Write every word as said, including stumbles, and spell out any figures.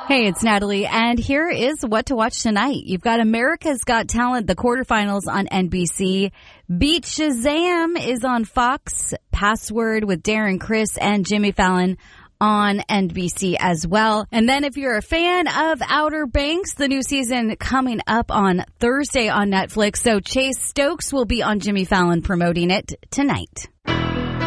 Hey, it's Natalie, and here is what to watch tonight. You've got America's Got Talent, the quarterfinals on N B C. Beat Shazam is on Fox. Password with Darren Criss and Jimmy Fallon on N B C as well. And then if you're a fan of Outer Banks, the new season coming up on Thursday on Netflix. So Chase Stokes will be on Jimmy Fallon promoting it tonight.